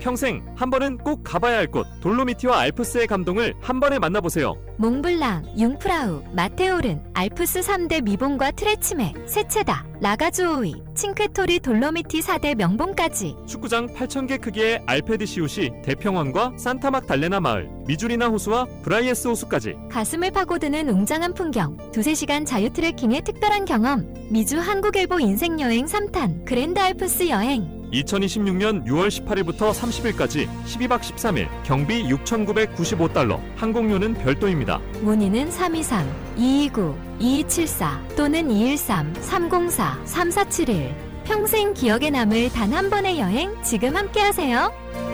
평생 한 번은 꼭 가봐야 할 곳, 돌로미티와 알프스의 감동을 한 번에 만나보세요. 몽블랑, 융프라우, 마테오른, 알프스 3대 미봉과 트레치메, 세체다, 라가주오이, 칭크토리 돌로미티 4대 명봉까지. 축구장 8,000개 크기의 알페드시우시, 대평원과 산타막 달레나 마을, 미주리나 호수와 브라이에스 호수까지. 가슴을 파고드는 웅장한 풍경, 2~3시간 자유 트레킹의 특별한 경험, 미주 한국일보 인생여행 3탄, 그랜드 알프스 여행. 2026년 6월 18일부터 30일까지 12박 13일, 경비 $6,995, 항공료는 별도입니다. 문의는 323-229-2274 또는 213-304-3471. 평생 기억에 남을 단 한 번의 여행, 지금 함께하세요.